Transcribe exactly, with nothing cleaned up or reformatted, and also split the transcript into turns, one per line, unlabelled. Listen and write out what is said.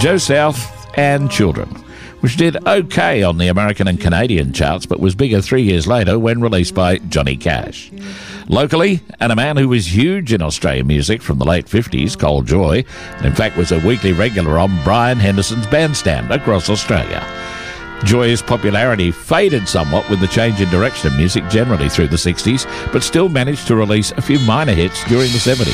Joe South and Children, which did okay on the American and Canadian charts but was bigger three years later when released by Johnny Cash. Locally, and a man who was huge in Australian music from the late fifties, Cole Joy, and in fact was a weekly regular on Brian Henderson's Bandstand across Australia. Joy's popularity faded somewhat with the change in direction of music generally through the sixties, but still managed to release a few minor hits during the seventies.